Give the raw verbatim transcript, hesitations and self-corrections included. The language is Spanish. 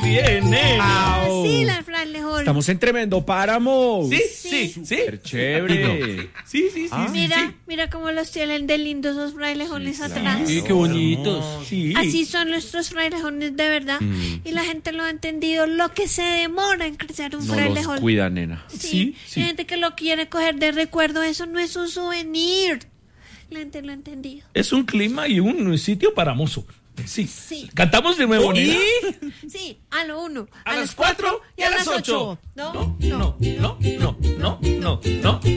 tiene. Au. Sí, las frailejones. Estamos en tremendo páramo. Sí, sí, sí. Súper chévere. Sí, sí, sí, Ah. sí, Mira, sí. mira cómo los tienen de lindos esos frailejones atrás. Sí, qué bonitos. Sí. Así son nuestros frailejones de verdad. Y la gente lo ha entendido. Lo que se demora en crecer un No los frailejón. cuida, nena. Sí, Sí, sí. Hay gente que lo quiere coger de recuerdo. Eso no es un souvenir. La gente lo ha entendido. Es un clima y un sitio para mozo. Sí. Sí. Cantamos de nuevo, ¿Y? Nina. Sí, a lo uno, A las cuatro y a las ocho. No, No, no, no, no, no, no, no.